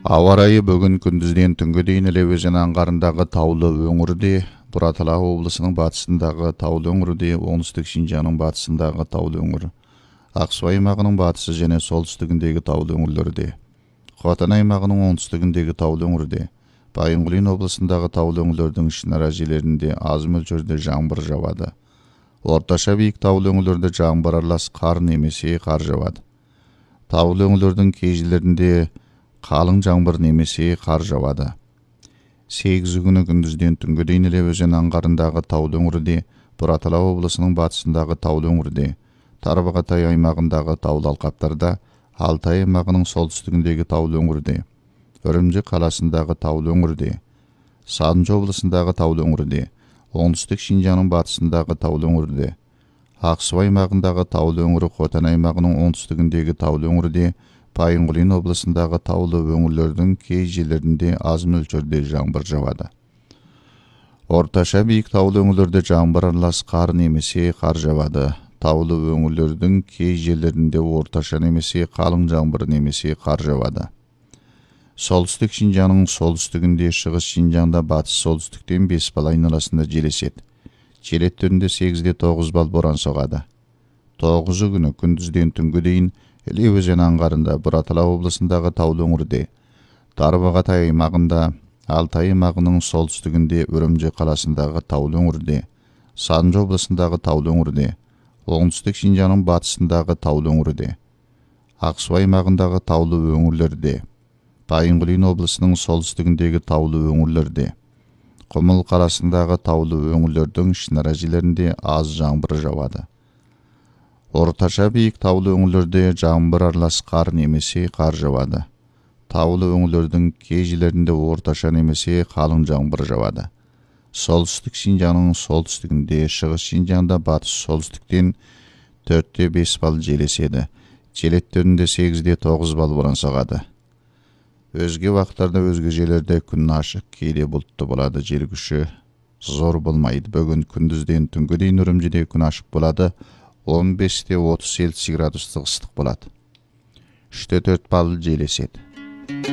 Ауа райы бүгін күндізден түнге дейін Іле өзені аңғарындағы таулы өңірде, Бұратала облысының батысындағы таулы өңірде, оңтүстік Шинжаңның батысындағы таулы өңір, Ақсу аймағының батысы және солтүстігіндегі таулы өңірлерде, Хотан аймағының оңтүстігіндегі таулы өңірде, Байынқұлин облысындағы таулы өңірлердің ішінара жерлерінде аз мөлшерде жаңбыр жауады. Орташа биік таулы өңірлерде жаңбыр аралас қар немесе қар жауады. Таулы өңірлердің кей жерлерінде қалың жаңбыр немесе қар жауады. 8 күні күндізден түнге дейін Іле өзені аңғарындағы таулы өңірде, Бұратала облысының батысындағы таулы өңірде, Тарбағатай аймағындағы таулы алқаптарда, Алтай аймағының солтүстігіндегі таулы өңірде, Үрімжі қаласындағы таулы өңірде, Садынжы облысындағы таулы өңірде, оңтүстік Шинжаңның батысындағы таулы өңірде, Ақсу аймағындағы таулы өңірі, Хотан аймағының оңтүстігіндегі таулы өңірде, Байынқұлин облысындағы таулы өңірлердің кей жерлерінде аз мөлшерде жаңбыр жауады. Орташа биік таулы өңірлерде жаңбыр аралас қар немесе қар жауады. Таулы өңірлердің кей жерлерінде орташа немесе қалың жаңбыр немесе қар жауады. Солтүстік Шинжаңның солтүстігінде, шығыс Шинжаңда батыс солтүстіктен 5 бал айналасында жел еседі. Жел екпіні 8-9 бал боран соғады. 9 күні күндізден түнге дейін Іле өзені аңғарында, Бұратала облысындағы таулы өңірде, Тарбағатай аймағында, Алтай аймағының солтүстігінде, Үрімжі қаласындағы таулы өңірде, Садынжы облысындағы таулы өңірде, оңтүстік Шинжаңның батысындағы таулы өңірде, Ақсу аймағындағы таулы өңірлерде, Байынқұлин облысының солтүстігіндегі таулы өңірлерде, Құмыл қаласындағы таулы өңірлердің ішінара жерлерінде аз жаңбыр жауады. Орташа биік таулы өңірлерде жаңбыр аралас қар немесе қар жауады. Таулы өңірлердің кей жерлерінде орташа немесе қалың жаңбыр жауады. Солтүстік Шинжаңның солтүстігінде, шығыс Шинжаңда батыс солтүстіктен 4-5 бал жел еседі. Жел екпіні 8-9 бал боран соғады. Өзге уақыттарда өзге жерлерде күн ашық, кейде бұлтты болады. Жел күші зор болмайды. Бүгін күндізден түнге дейін Үрімжіде күн ашық болады. 15-30 Цельсий градустық ыстық болады. 3-4 бал жел еседі.